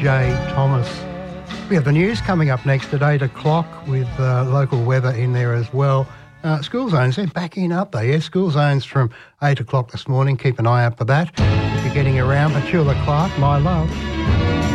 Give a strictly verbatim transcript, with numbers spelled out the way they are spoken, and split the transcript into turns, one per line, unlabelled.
J. Thomas. We have the news coming up next at eight o'clock with uh, local weather in there as well. Uh, school zones, they're back in, aren't they? Yeah, school zones from eight o'clock this morning. Keep an eye out for that. If you're getting around, Petula Clark, My Love.